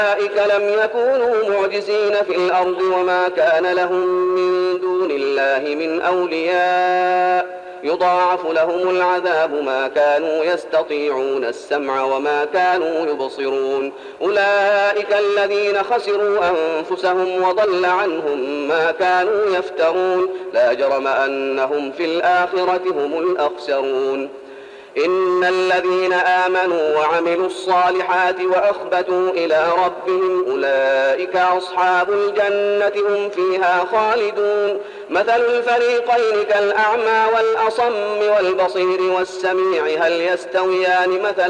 أولئك لم يكونوا معجزين في الأرض وما كان لهم من دون الله من أولياء يضاعف لهم العذاب ما كانوا يستطيعون السمع وما كانوا يبصرون أولئك الذين خسروا أنفسهم وضل عنهم ما كانوا يفترون لا جرم أنهم في الآخرة هم الأخسرون إن الذين آمنوا وعملوا الصالحات وأخبتوا إلى ربهم أولئك أصحاب الجنة هم فيها خالدون مثل الفريقين كالأعمى والأصم والبصير والسميع هل يستويان مثلا